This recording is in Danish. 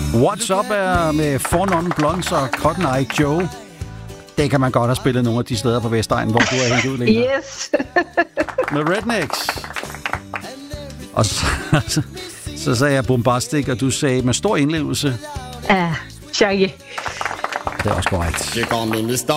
What's Up er med Four Non Blondes og Cotton Eye Joe. Det kan man godt have spillet nogle af de steder på Vestegnen, hvor du er hængt ud, Lena. Yes. Med Rednecks. Og så sagde jeg bombastic, og du sagde med stor indlevelse. Shaggy. Det er også korrekt. She call me Mr.